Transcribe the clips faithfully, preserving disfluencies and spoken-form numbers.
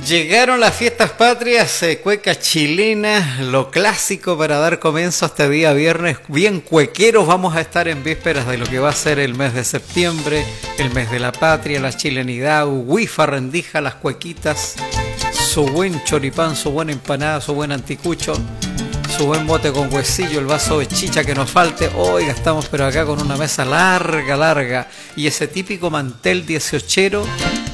Llegaron las fiestas patrias, eh, cueca chilena, lo clásico para dar comienzo a este día viernes. Bien cuequeros, vamos a estar en vísperas de lo que va a ser el mes de septiembre, el mes de la patria, la chilenidad, huifa, rendija, las cuequitas, su buen choripán, su buena empanada, su buen anticucho, su buen bote con huesillo, el vaso de chicha que nos falte. Oiga, estamos pero acá con una mesa larga, larga, y ese típico mantel dieciochero.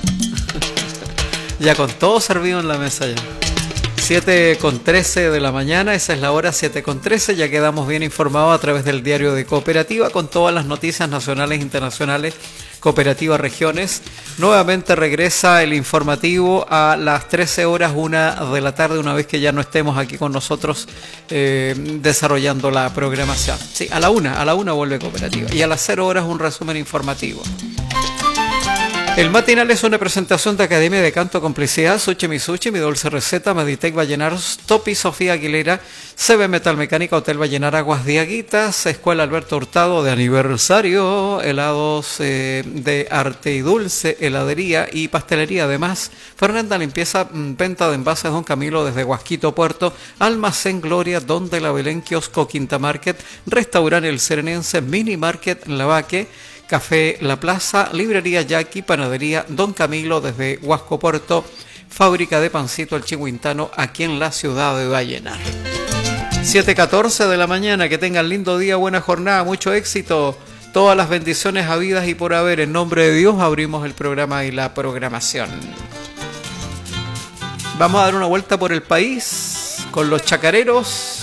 Ya con todo servido en la mesa ya. siete con trece de la mañana, esa es la hora, siete con trece. Ya quedamos bien informados a través del diario de Cooperativa con todas las noticias nacionales e internacionales. Cooperativa Regiones. Nuevamente regresa el informativo a las trece horas, una de la tarde, una vez que ya no estemos aquí con nosotros eh, desarrollando la programación. Sí, a la una, a la una vuelve Cooperativa. Y a las cero horas un resumen informativo. El matinal es una presentación de Academia de Canto Complicidad, Sushi Misuchi, Mi Dulce Receta, Meditec Vallenaros, Topi Sofía Aguilera, C B Metal Mecánica, Hotel Vallenar Aguas Diaguitas, Escuela Alberto Hurtado de aniversario, helados eh, de arte y dulce, heladería y pastelería. Además, Fernanda Limpieza, venta de envases Don Camilo desde Huasquito Puerto, Almacén Gloria, Don de la Belén, Kiosco Quinta Market, Restaurante El Serenense, Mini Market Lavaque, Café La Plaza, Librería Yaqui, Panadería Don Camilo desde Huasco Puerto, Fábrica de Pancito El Chihuintano aquí en la ciudad de Vallenar. siete catorce de la mañana, que tengan lindo día, buena jornada, mucho éxito, todas las bendiciones habidas y por haber. En nombre de Dios abrimos el programa y la programación. Vamos a dar una vuelta por el país con los chacareros.